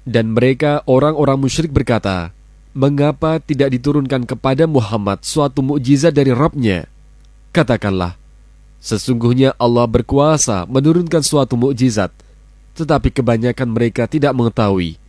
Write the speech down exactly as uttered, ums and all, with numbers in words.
Dan mereka orang-orang musyrik berkata, mengapa tidak diturunkan kepada Muhammad suatu mukjizat dari Rabb-Nya? Katakanlah, sesungguhnya Allah berkuasa menurunkan suatu mukjizat, tetapi kebanyakan mereka tidak mengetahui.